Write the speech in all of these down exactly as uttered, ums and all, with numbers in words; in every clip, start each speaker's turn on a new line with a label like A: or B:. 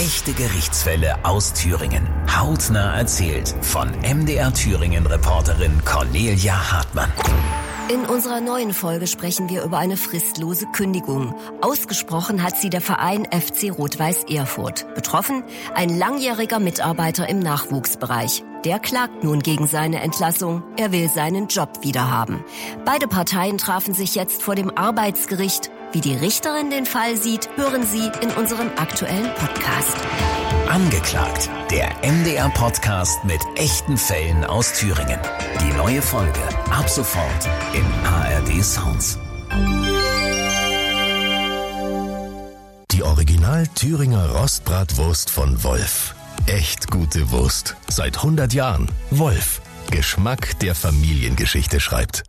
A: Echte Gerichtsfälle aus Thüringen. Hautnah erzählt von M D R Thüringen-Reporterin Cornelia Hartmann.
B: In unserer neuen Folge sprechen wir über eine fristlose Kündigung. Ausgesprochen hat sie der Verein F C Rot-Weiß Erfurt. Betroffen ein langjähriger Mitarbeiter im Nachwuchsbereich. Der klagt nun gegen seine Entlassung. Er will seinen Job wiederhaben. Beide Parteien trafen sich jetzt vor dem Arbeitsgericht. Wie die Richterin den Fall sieht, hören Sie in unserem aktuellen Podcast.
A: Angeklagt, der M D R-Podcast mit echten Fällen aus Thüringen. Die neue Folge ab sofort in A R D Sounds.
C: Die Original Thüringer Rostbratwurst von Wolf. Echt gute Wurst. Seit hundert Jahren. Wolf. Geschmack, der Familiengeschichte schreibt.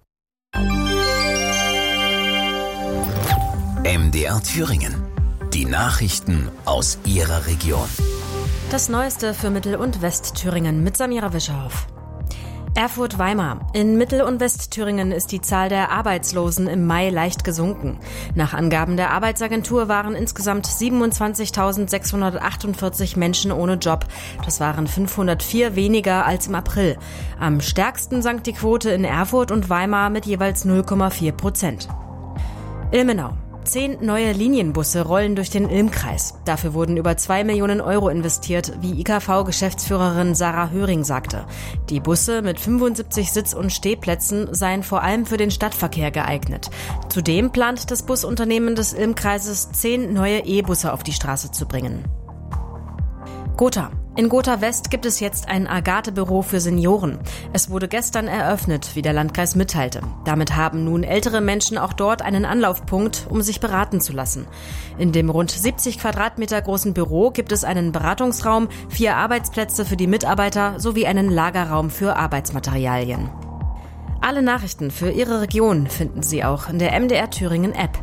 A: M D R Thüringen. Die Nachrichten aus Ihrer Region.
D: Das Neueste für Mittel- und Westthüringen mit Samira Wischerhoff. Erfurt-Weimar. In Mittel- und Westthüringen ist die Zahl der Arbeitslosen im Mai leicht gesunken. Nach Angaben der Arbeitsagentur waren insgesamt siebenundzwanzigtausendsechshundertachtundvierzig Menschen ohne Job. Das waren fünfhundertvier weniger als im April. Am stärksten sank die Quote in Erfurt und Weimar mit jeweils null Komma vier Prozent. Ilmenau. Zehn neue Linienbusse rollen durch den Ilm-Kreis. Dafür wurden über zwei Millionen Euro investiert, wie I K V-Geschäftsführerin Sarah Höring sagte. Die Busse mit fünfundsiebzig Sitz- und Stehplätzen seien vor allem für den Stadtverkehr geeignet. Zudem plant das Busunternehmen des Ilm-Kreises, zehn neue E-Busse auf die Straße zu bringen. Gotha. In Gotha West gibt es jetzt ein Agathe-Büro für Senioren. Es wurde gestern eröffnet, wie der Landkreis mitteilte. Damit haben nun ältere Menschen auch dort einen Anlaufpunkt, um sich beraten zu lassen. In dem rund siebzig Quadratmeter großen Büro gibt es einen Beratungsraum, vier Arbeitsplätze für die Mitarbeiter sowie einen Lagerraum für Arbeitsmaterialien. Alle Nachrichten für Ihre Region finden Sie auch in der M D R Thüringen App.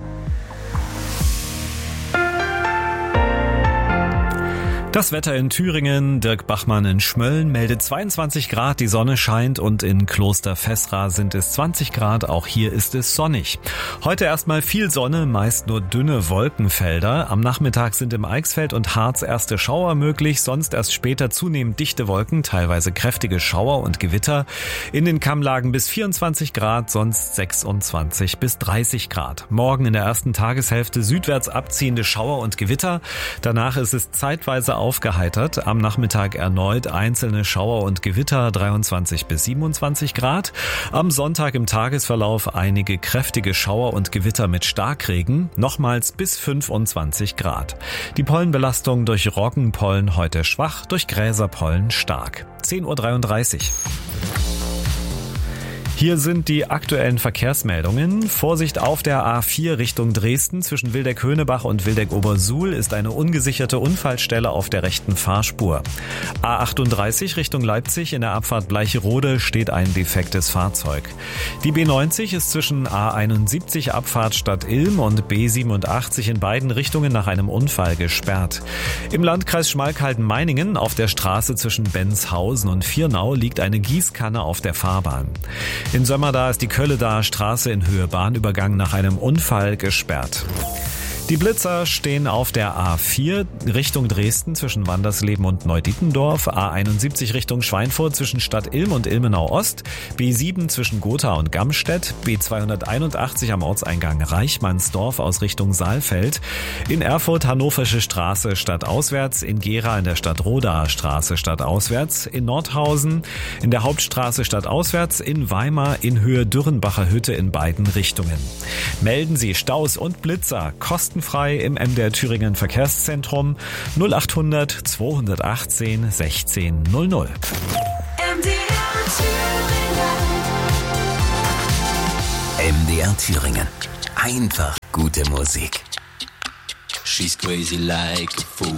E: Das Wetter in Thüringen. Dirk Bachmann in Schmölln meldet zweiundzwanzig Grad, die Sonne scheint und in Kloster Fessra sind es zwanzig Grad, auch hier ist es sonnig. Heute erstmal viel Sonne, meist nur dünne Wolkenfelder. Am Nachmittag sind im Eichsfeld und Harz erste Schauer möglich, sonst erst später zunehmend dichte Wolken, teilweise kräftige Schauer und Gewitter. In den Kammlagen bis vierundzwanzig Grad, sonst sechsundzwanzig bis dreißig Grad. Morgen in der ersten Tageshälfte südwärts abziehende Schauer und Gewitter. Danach ist es zeitweise aufgeheitert. Am Nachmittag erneut einzelne Schauer und Gewitter, dreiundzwanzig bis siebenundzwanzig Grad. Am Sonntag im Tagesverlauf einige kräftige Schauer und Gewitter mit Starkregen, nochmals bis fünfundzwanzig Grad. Die Pollenbelastung durch Roggenpollen heute schwach, durch Gräserpollen stark. zehn Uhr dreiunddreißig. Hier sind die aktuellen Verkehrsmeldungen. Vorsicht auf der A vier Richtung Dresden. Zwischen Wildeck-Höhnebach und Wildeck-Obersuhl ist eine ungesicherte Unfallstelle auf der rechten Fahrspur. A achtunddreißig Richtung Leipzig in der Abfahrt Bleicherode steht ein defektes Fahrzeug. Die B neunzig ist zwischen A einundsiebzig Abfahrt Stadt Ilm und B siebenundachtzig in beiden Richtungen nach einem Unfall gesperrt. Im Landkreis Schmalkalden-Meiningen auf der Straße zwischen Benshausen und Viernau liegt eine Gießkanne auf der Fahrbahn. In Sömmerda ist die Kölledaer Straße in Höhe Bahnübergang nach einem Unfall gesperrt. Die Blitzer stehen auf der A vier Richtung Dresden zwischen Wandersleben und Neudietendorf, A einundsiebzig Richtung Schweinfurt zwischen Stadt Ilm und Ilmenau Ost, B sieben zwischen Gotha und Gamstedt, B zweihunderteinundachtzig am Ortseingang Reichmannsdorf aus Richtung Saalfeld, in Erfurt Hannoversche Straße stadtauswärts, in Gera in der Stadt Rodaer Straße stadtauswärts, in Nordhausen in der Hauptstraße stadtauswärts, in Weimar in Höhe Dürrenbacher Hütte in beiden Richtungen. Melden Sie Staus und Blitzer kostenlos frei im M D R Thüringen Verkehrszentrum null achthundert zweihundertachtzehn sechzehn null null.
A: M D R Thüringen. M D R Thüringen. Einfach gute Musik.
F: She's crazy like a fool.